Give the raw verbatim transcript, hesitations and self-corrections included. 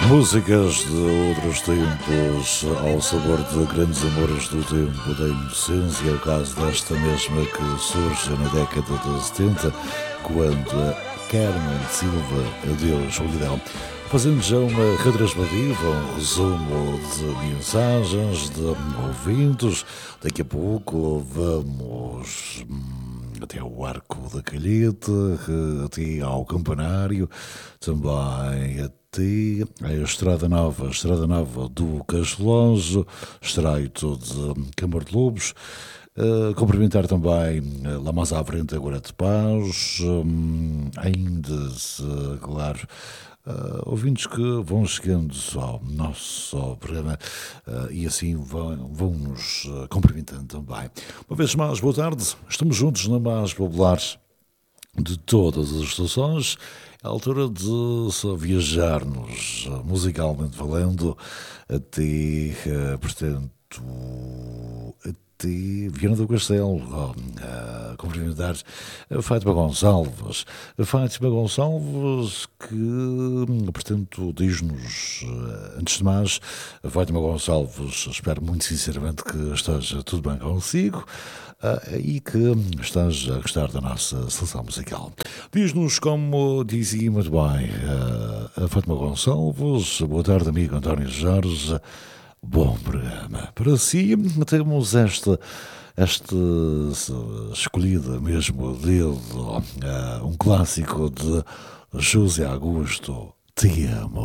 Músicas de outros tempos, ao sabor de grandes amores do tempo da inocência, é o caso desta mesma que surge na década de setenta, quando a Carmen Silva, adeus solidão, fazendo já uma retrospectiva, um resumo de mensagens de ouvintes. Daqui a pouco vamos até o Arco da Calheta, até ao Campanário, também até a Estrada Nova, a Estrada Nova do Castelonjo, Estreito de Câmara de Lobos. Uh, cumprimentar também uh, lá mais à frente agora de Paz, um, ainda, se, claro, uh, ouvintes que vão chegando ao nosso programa uh, e assim vão, vão nos uh, cumprimentando também. Uma vez mais, boa tarde, estamos juntos na mais popular de todas as estações. É a altura de só viajarmos, uh, musicalmente falando, até, uh, portanto, até de Viana do Castelo, a cumprimentar a Fátima Gonçalves. A Fátima Gonçalves que, portanto, diz-nos, antes de mais, a Fátima Gonçalves, espero muito sinceramente que esteja tudo bem consigo uh, e que esteja a gostar da nossa seleção musical. Diz-nos, como dizia muito bem uh, a Fátima Gonçalves, boa tarde, amigo António Jorge. Bom programa. Para si, temos esta, esta escolhida mesmo dele, uh, um clássico de José Augusto, Te Amo.